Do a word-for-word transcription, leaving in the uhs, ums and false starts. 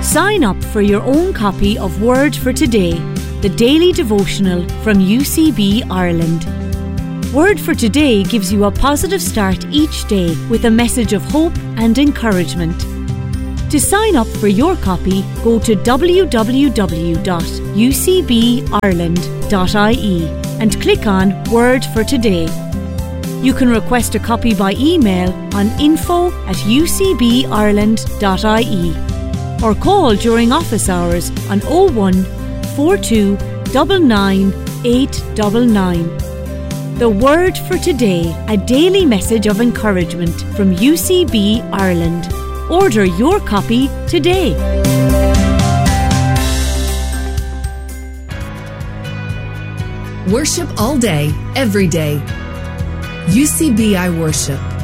Sign up for your own copy of Word for Today, the daily devotional from U C B Ireland. Word for Today gives you a positive start each day with a message of hope and encouragement. To sign up for your copy, go to w w w dot u c b ireland dot i e and click on Word for Today. You can request a copy by email on info at u c b ireland dot i e or call during office hours on oh one, four two nine nine, eight nine nine. The Word for Today, a daily message of encouragement from U C B Ireland. Order your copy today. Worship all day, every day. U C B I Worship.